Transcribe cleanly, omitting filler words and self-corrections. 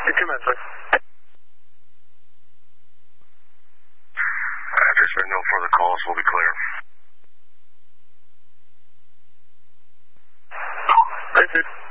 Commence, sir. After there's been no further calls, we'll be clear. That's it.